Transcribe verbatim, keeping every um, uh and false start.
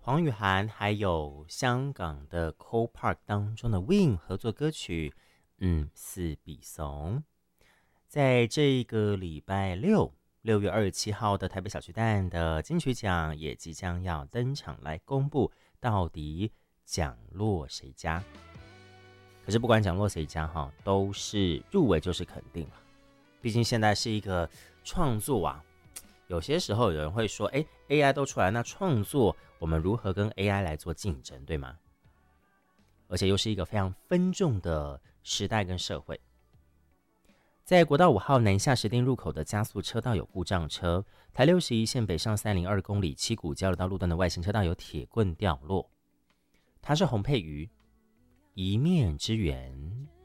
黄雨涵还有香港的 Co Park 当中的 Win 合作歌曲，嗯，四比怂。在这个礼拜六，六月二十七号的台北小巨蛋的金曲奖也即将要登场来公布，到底奖落谁家？可是不管奖落谁家哈，都是入围就是肯定了。毕竟现在是一个创作啊。有些时候有人会说，哎 ，A I 都出来，那创作我们如何跟 A I 来做竞争，对吗？而且又是一个非常分众的时代跟社会。在国道五号南下石碇入口的加速车道有故障车，台六十一线北上三零二公里七股交流道路段的外行车道有铁棍掉落。它是洪佩瑜，一面之缘。